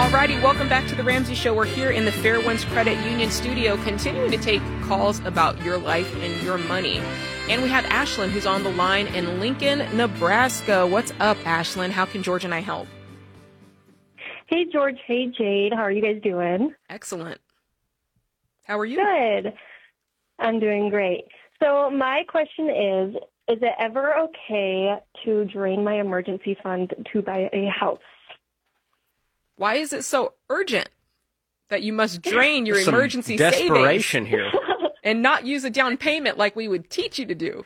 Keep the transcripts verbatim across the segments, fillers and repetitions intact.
Alrighty, welcome back to the Ramsey Show. We're here in the Fairwinds Credit Union studio, continuing to take calls about your life and your money. And we have Ashlyn, who's on the line in Lincoln, Nebraska. What's up, Ashlyn? How can George and I help? Hey, George. Hey, Jade. How are you guys doing? Excellent. How are you? Good. I'm doing great. So my question is, is it ever okay to drain my emergency fund to buy a house? Why is it so urgent that you must drain your Some emergency desperation savings here and not use a down payment like we would teach you to do?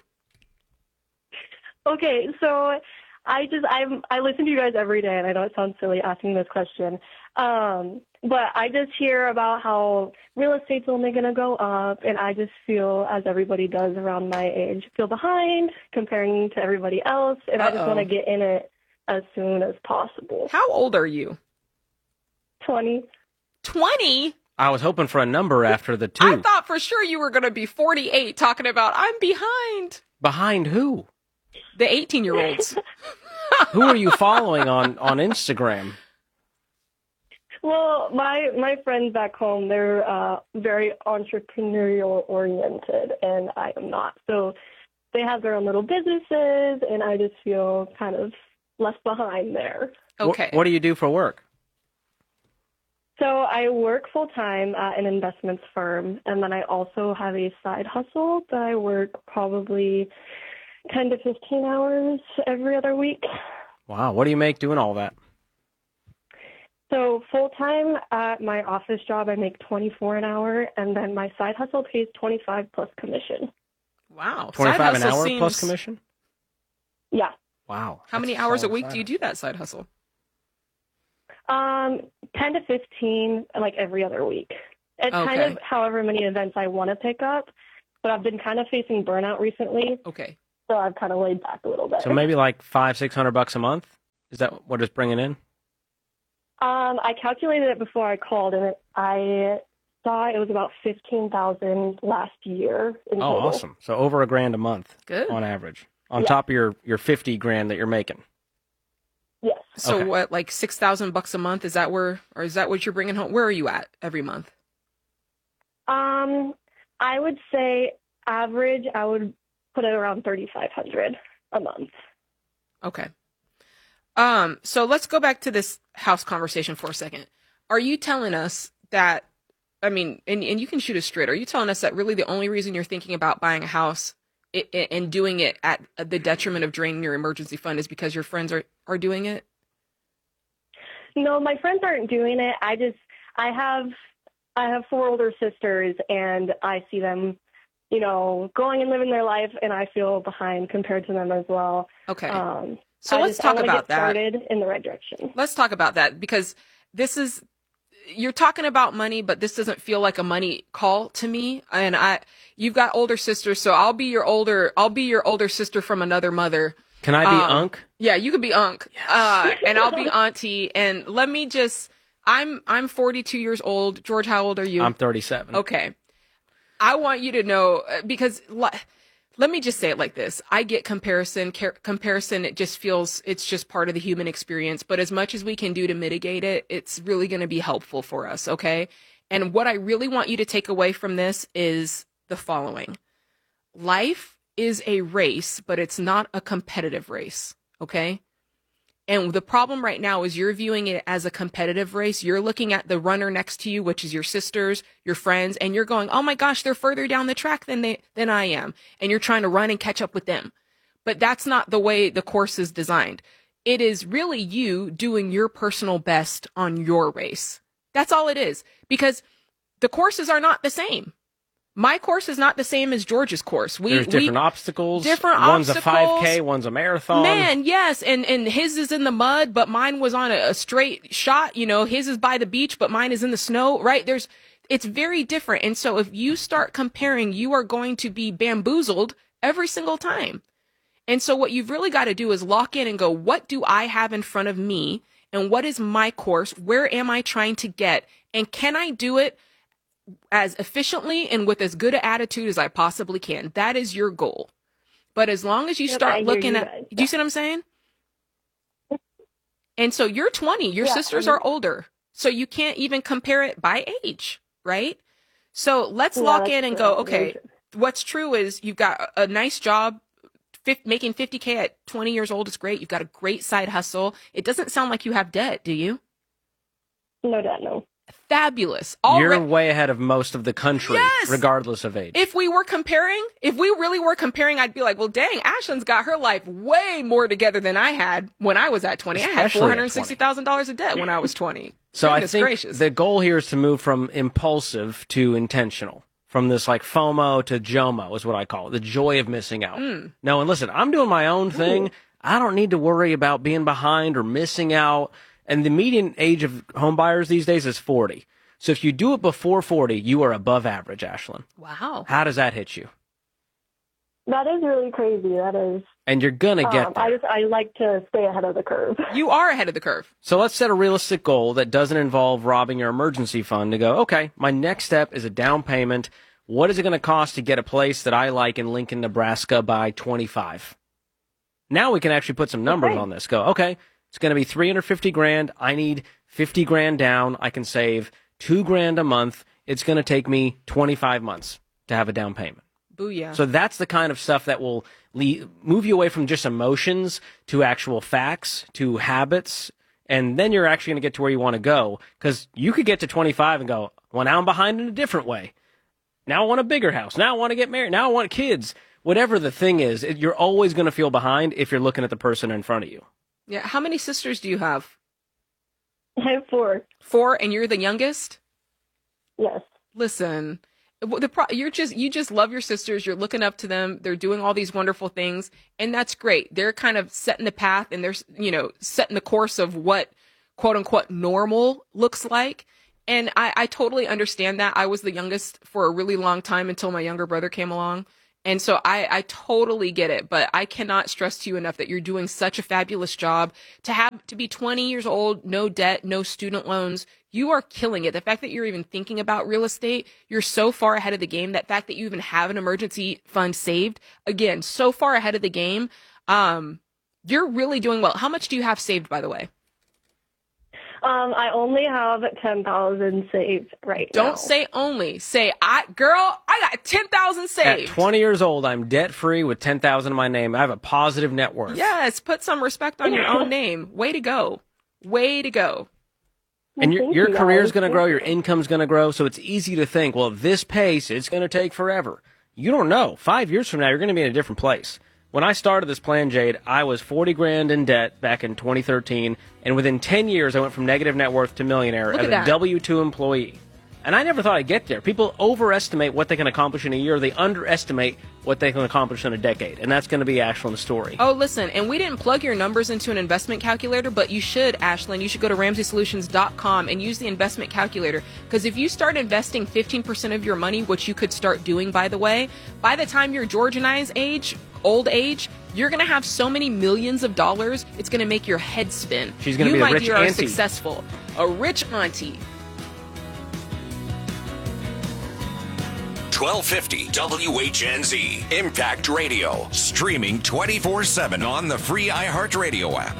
Okay, so I just I I listen to you guys every day, and I know it sounds silly asking this question, um, but I just hear about how real estate's only going to go up, and I just feel, as everybody does around my age, feel behind comparing to everybody else, and Uh-oh. I just want to get in it as soon as possible. How old are you? twenty. twenty? I was hoping for a number after the two. I thought for sure you were going to be forty-eight talking about, I'm behind. Behind who? The eighteen-year-olds. Who are you following on, on Instagram? Well, my my friends back home, they're uh, very entrepreneurial oriented, and I am not. So they have their own little businesses, and I just feel kind of left behind there. Okay. What, what do you do for work? So I work full-time at an investments firm, and then I also have a side hustle that I work probably ten to fifteen hours every other week. Wow, what do you make doing all that? So full-time at my office job, I make twenty-four an hour, and then my side hustle pays twenty-five plus commission. Wow. twenty-five Side an hustle hour seems- plus commission? Yeah. Wow. How that's many hours a solid week side do you do that side hustle? Um, ten to fifteen, like every other week. It's kind Okay. of however many events I want to pick up, but I've been kind of facing burnout recently, Okay. so I've kind of laid back a little bit. So maybe like five, six hundred bucks a month? Is that what it's bringing in? Um, I calculated it before I called, and it, I saw it was about fifteen thousand last year in Oh, total. awesome. So over a grand a month Good. on average, on Yeah. top of your, your fifty grand that you're making. Yes. So Okay. what, like six thousand bucks a month? Is that where, or is that what you're bringing home? Where are you at every month? Um, I would say average, I would put it around thirty-five hundred a month. Okay. Um, so let's go back to this house conversation for a second. Are you telling us that, I mean, and, and you can shoot us straight, are you telling us that really the only reason you're thinking about buying a house i- i- and doing it at the detriment of draining your emergency fund is because your friends are, are doing it? No, my friends aren't doing it. I just, I have, I have four older sisters, and I see them, you know, going and living their life, and I feel behind compared to them as well. Okay. Um, so I let's just, I talk wanna about get that. started in the right direction. Let's talk about that because this is, you're talking about money, but this doesn't feel like a money call to me. And I, you've got older sisters, so I'll be your older, I'll be your older sister from another mother. Can I be Um, Unk? Yeah, you could be Unc, uh, and I'll be Auntie. And let me just, I'm I'm forty-two years old. George, how old are you? I'm thirty-seven. Okay. I want you to know, uh, because li- let me just say it like this. I get comparison. Car- comparison, it just feels, it's just part of the human experience. But as much as we can do to mitigate it, it's really going to be helpful for us, okay? And what I really want you to take away from this is the following. Life is a race, but it's not a competitive race, okay? And the problem right now is you're viewing it as a competitive race. You're looking at the runner next to you, which is your sisters, your friends, and you're going, oh my gosh, they're further down the track than they, than I am. And you're trying to run and catch up with them. But that's not the way the course is designed. It is really you doing your personal best on your race. That's all it is. Because the courses are not the same. My course is not the same as George's course. We, There's different we, obstacles. different one's obstacles. a five K, one's a marathon. Man, yes, and and his is in the mud, but mine was on a, a straight shot. You know, his is by the beach, but mine is in the snow. Right? There's, it's very different. And so, if you start comparing, you are going to be bamboozled every single time. And so, what you've really got to do is lock in and go, what do I have in front of me, and what is my course? Where am I trying to get, and can I do it as efficiently and with as good an attitude as I possibly can? That is your goal. But as long as you Yep, I start hear looking you at, guys. do you see what I'm saying? And so you're twenty, your Yeah, sisters I mean- are older. So you can't even compare it by age, right? So let's Yeah, lock that's in and true. go, Very okay, true. what's true is you've got a nice job. fifty, making fifty K at twenty years old is great. You've got a great side hustle. It doesn't sound like you have debt, do you? No doubt, no. Fabulous. You're Alre- way ahead of most of the country, Yes! regardless of age. If we were comparing, if we really were comparing, I'd be like, well, dang, Ashlyn's got her life way more together than I had when I was at twenty. Especially I at had four hundred sixty thousand dollars of debt when I was twenty. So Goodness I think gracious. the goal here is to move from impulsive to intentional. From this like FOMO to JOMO is what I call it, the joy of missing out. Mm. No, and listen, I'm doing my own thing. Ooh. I don't need to worry about being behind or missing out. And the median age of home buyers these days is forty. So if you do it before forty, you are above average, Ashlyn. Wow. How does that hit you? That is really crazy. That is. And you're going to get Um, there. I just I like to stay ahead of the curve. You are ahead of the curve. So let's set a realistic goal that doesn't involve robbing your emergency fund to go, okay, my next step is a down payment. What is it going to cost to get a place that I like in Lincoln, Nebraska by twenty-five? Now we can actually put some numbers Okay. on this. Go, okay, it's going to be three hundred fifty grand. I need fifty grand down. I can save two grand a month. It's going to take me twenty-five months to have a down payment. Booyah. So that's the kind of stuff that will lead, move you away from just emotions to actual facts, to habits, and then you're actually going to get to where you want to go. Because you could get to twenty-five and go, well, now I'm behind in a different way. Now I want a bigger house. Now I want to get married. Now I want kids. Whatever the thing is, it, you're always going to feel behind if you're looking at the person in front of you. Yeah. How many sisters do you have? I have four. Four, and you're the youngest? Yes. Listen, the pro- you're just you just love your sisters. You're looking up to them. They're doing all these wonderful things, and that's great. They're kind of setting the path, and they're you know setting the course of what quote unquote normal looks like. And I, I totally understand that. I was the youngest for a really long time until my younger brother came along. And so I, I totally get it, but I cannot stress to you enough that you're doing such a fabulous job to have, to be twenty years old, no debt, no student loans. You are killing it. The fact that you're even thinking about real estate, you're so far ahead of the game. That fact that you even have an emergency fund saved, again, so far ahead of the game. Um, you're really doing well. How much do you have saved, by the way? Um, I only have ten thousand saved right now. Don't say only. Say, I, girl, I got ten thousand saved. At twenty years old, I'm debt free with ten thousand in my name. I have a positive net worth. Yes, put some respect on your own name. Way to go. Way to go. And your Thank your you, career's guys. going to grow, your income's going to grow, so it's easy to think, well, at this pace, it's going to take forever. You don't know. Five years from now, you're going to be in a different place. When I started this plan, Jade, I was forty grand in debt back in twenty thirteen, and within ten years, I went from negative net worth to millionaire Look as at a that. W two employee. And I never thought I'd get there. People overestimate what they can accomplish in a year. They underestimate what they can accomplish in a decade. And that's going to be Ashlyn's story. Oh, listen, and we didn't plug your numbers into an investment calculator, but you should, Ashlyn. You should go to ramsey solutions dot com and use the investment calculator. Because if you start investing fifteen percent of your money, which you could start doing, by the way, by the time you're George and I's age, old age, you're going to have so many millions of dollars, it's going to make your head spin. She's gonna you, be a my rich dear, are auntie. successful. A rich auntie. twelve fifty W H N Z Impact Radio. Streaming twenty-four seven on the free iHeartRadio app.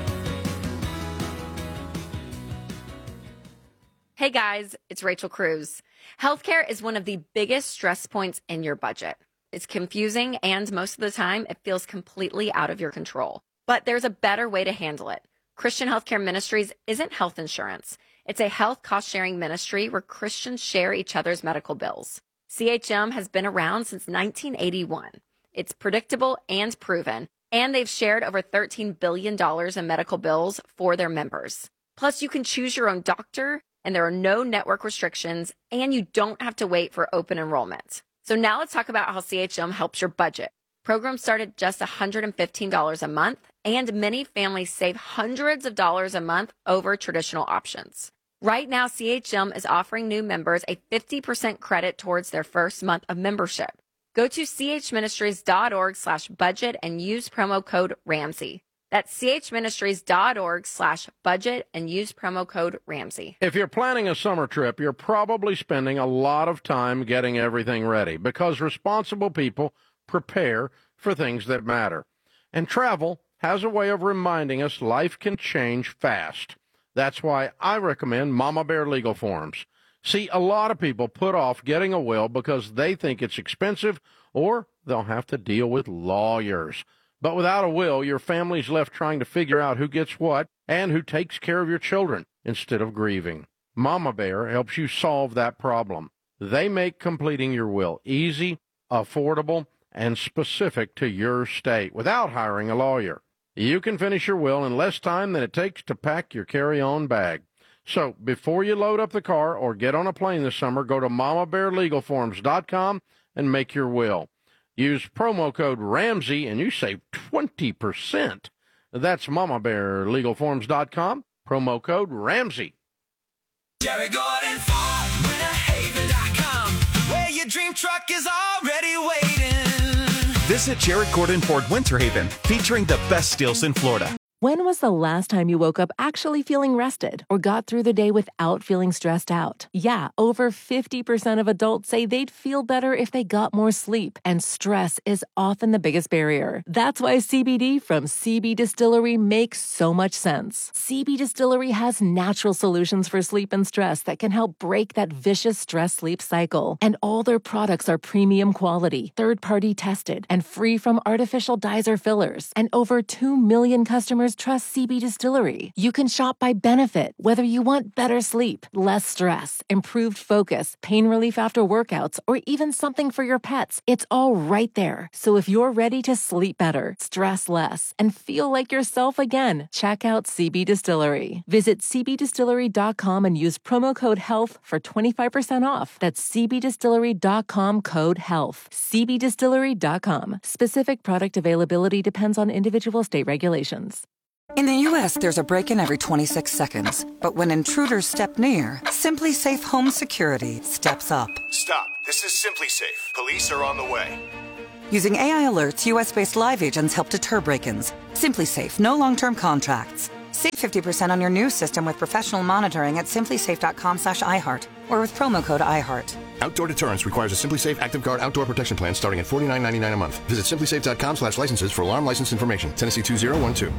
Hey guys, it's Rachel Cruz. Healthcare is one of the biggest stress points in your budget. It's confusing, and most of the time, it feels completely out of your control. But there's a better way to handle it. Christian Healthcare Ministries isn't health insurance. It's a health cost-sharing ministry where Christians share each other's medical bills. C H M has been around since nineteen eighty-one. It's predictable and proven, and they've shared over thirteen billion dollars in medical bills for their members. Plus, you can choose your own doctor, and there are no network restrictions, and you don't have to wait for open enrollment. So now let's talk about how C H M helps your budget. Programs start at just one hundred fifteen dollars a month, and many families save hundreds of dollars a month over traditional options. Right now, C H M is offering new members a fifty percent credit towards their first month of membership. Go to chministries.org slash budget and use promo code Ramsey. That's chministries.org slash budget and use promo code Ramsey. If you're planning a summer trip, you're probably spending a lot of time getting everything ready because responsible people prepare for things that matter. And travel has a way of reminding us life can change fast. That's why I recommend Mama Bear Legal Forms. See, a lot of people put off getting a will because they think it's expensive or they'll have to deal with lawyers. But without a will, your family's left trying to figure out who gets what and who takes care of your children instead of grieving. Mama Bear helps you solve that problem. They make completing your will easy, affordable, and specific to your state without hiring a lawyer. You can finish your will in less time than it takes to pack your carry-on bag. So before you load up the car or get on a plane this summer, go to mama bear legal forms dot com and make your will. Use promo code Ramsey and you save twenty percent. That's mama bear legal forms dot com, promo code Ramsey. Jerry Gordon Ford, winter haven dot com, where your dream truck is already waiting. Visit Jared Gordon Ford Winter Haven, featuring the best deals in Florida. When was the last time you woke up actually feeling rested or got through the day without feeling stressed out? Yeah, over fifty percent of adults say they'd feel better if they got more sleep, and stress is often the biggest barrier. That's why C B D from C B Distillery makes so much sense. C B Distillery has natural solutions for sleep and stress that can help break that vicious stress-sleep cycle. And all their products are premium quality, third-party tested, and free from artificial dyes or fillers. And over two million customers trust C B Distillery. You can shop by benefit, whether you want better sleep, less stress, improved focus, pain relief after workouts, or even something for your pets. It's all right there. So if you're ready to sleep better, stress less, and feel like yourself again, check out C B Distillery. Visit c b distillery dot com and use promo code HEALTH for twenty-five percent off. That's c b distillery dot com, code HEALTH. c b distillery dot com. Specific product availability depends on individual state regulations. In the U S, there's a break-in every twenty-six seconds. But when intruders step near, Simply Safe Home Security steps up. Stop. This is Simply Safe. Police are on the way. Using A I alerts, U S-based live agents help deter break-ins. Simply Safe, no long-term contracts. Save fifty percent on your new system with professional monitoring at simply safe dot com slash iHeart or with promo code iHeart. Outdoor deterrence requires a Simply Safe Active Guard outdoor protection plan starting at forty-nine ninety-nine a month. Visit simply safe dot com slash licenses for alarm license information. Tennessee two zero one two.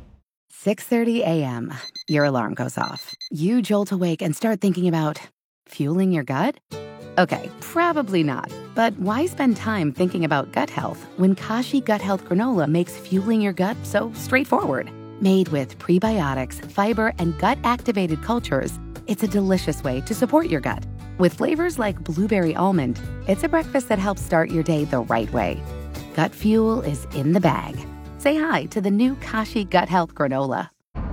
six thirty a.m. Your alarm goes off. You jolt awake and start thinking about fueling your gut? Okay, probably not. But why spend time thinking about gut health when Kashi Gut Health Granola makes fueling your gut so straightforward? Made with prebiotics, fiber, and gut-activated cultures, it's a delicious way to support your gut. With flavors like blueberry almond, it's a breakfast that helps start your day the right way. Gut fuel is in the bag. Say hi to the new Kashi Gut Health Granola.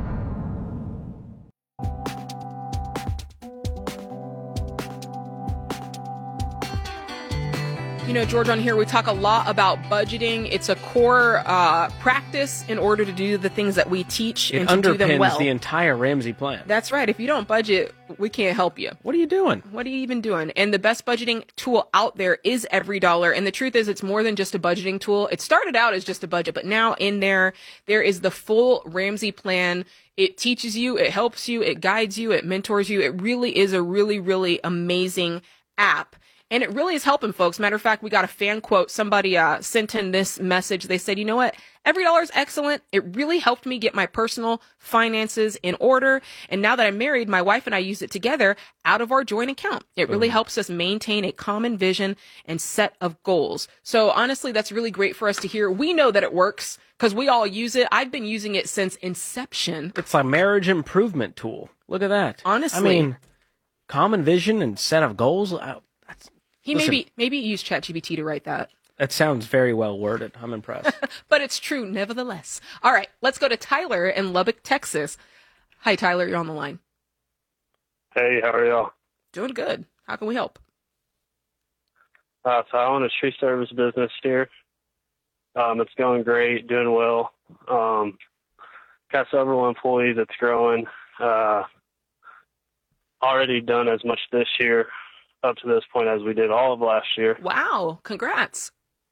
You know, George, on here we talk a lot about budgeting. It's a core uh, practice in order to do the things that we teach it and to do them underpins well. the entire Ramsey plan. That's right. If you don't budget, we can't help you. What are you doing? What are you even doing? And the best budgeting tool out there is Every Dollar. And the truth is, it's more than just a budgeting tool. It started out as just a budget, but now in there, there is the full Ramsey plan. It teaches you, it helps you, it guides you, it mentors you. It really is a really, really amazing app. And it really is helping folks. Matter of fact, we got a fan quote. Somebody uh, sent in this message. They said, you know what? Every Dollar is excellent. It really helped me get my personal finances in order. And now that I'm married, my wife and I use it together out of our joint account. It really mm. helps us maintain a common vision and set of goals. So honestly, that's really great for us to hear. We know that it works because we all use it. I've been using it since inception. It's a marriage improvement tool. Look at that. Honestly. I mean, common vision and set of goals. I, that's, He Listen, maybe maybe used ChatGPT to write that. That sounds very well worded. I'm impressed. But it's true, nevertheless. All right, let's go to Tyler in Lubbock, Texas. Hi, Tyler. You're on the line. Hey, how are y'all? Doing good. How can we help? Uh, so I own a tree service business here. Um, it's going great, doing well. Um, got several employees that's growing. Uh, already done as much this year up to this point as we did all of last year. Wow, congrats.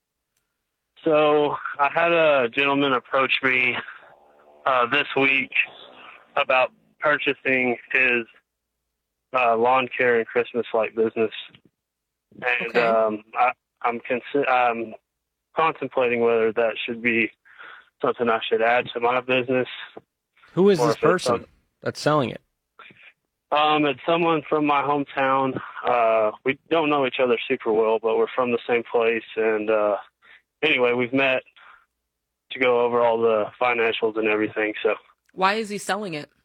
So I had a gentleman approach me uh, this week about purchasing his uh, lawn care and Christmas light business. And okay. um, I, I'm, consi- I'm contemplating whether that should be something I should add to my business. Who is this person? that's selling it? Um, it's someone from my hometown. Uh, we don't know each other super well, but we're from the same place. And uh, anyway, we've met to go over all the financials and everything. So why is he selling it?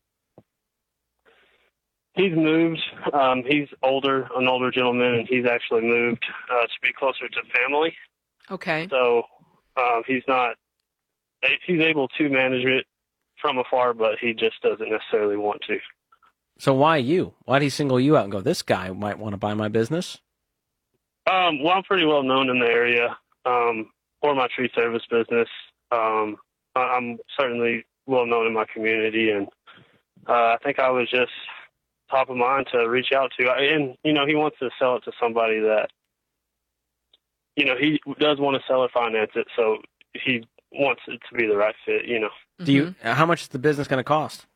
He's moved. Um, he's older, an older gentleman, and he's actually moved uh, to be closer to family. Okay. So um, he's not. He's able to manage it from afar, but he just doesn't necessarily want to. So why you? Why did he single you out and go, this guy might want to buy my business? Um, well, I'm pretty well known in the area um, for my tree service business. Um, I'm certainly well known in my community, and uh, I think I was just top of mind to reach out to. And, you know, he wants to sell it to somebody that, you know, he does want to sell or finance it, so he wants it to be the right fit, you know. Do you? How much is the business going to cost?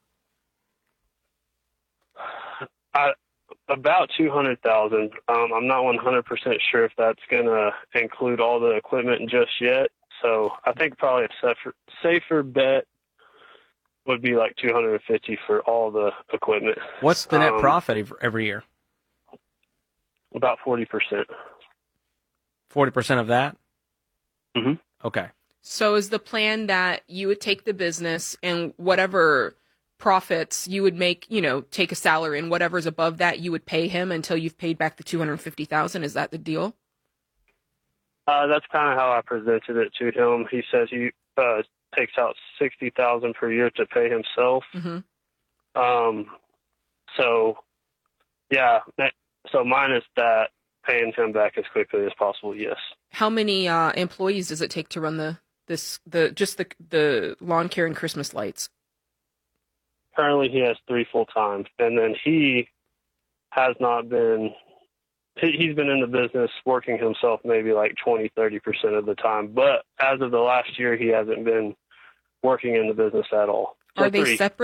I, about two hundred thousand. Um, I'm not one hundred percent sure if that's going to include all the equipment just yet. So I think probably a safer, safer bet would be like two hundred fifty for all the equipment. What's the net um, profit ev- every year? About forty percent. forty percent of that? Mm-hmm. Okay. So is the plan that you would take the business and whatever profits you would make, you know, take a salary, and whatever's above that you would pay him until you've paid back the two hundred fifty thousand dollars? Is that the deal? Uh, that's kind of how I presented it to him. He says he uh, takes out sixty thousand dollars per year to pay himself. Mm-hmm. Um, so, yeah, that, so minus that, paying him back as quickly as possible, yes. How many uh, employees does it take to run the this the just the the lawn care and Christmas lights? Currently, he has three full time, and then he has not been. He, he's been in the business working himself maybe like twenty, thirty percent of the time. But as of the last year, he hasn't been working in the business at all. So Are they three. separate?